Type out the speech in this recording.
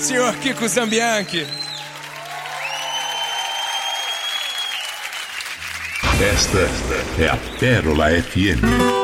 senhor Kiko Zambianchi. Esta é a Pérola FM.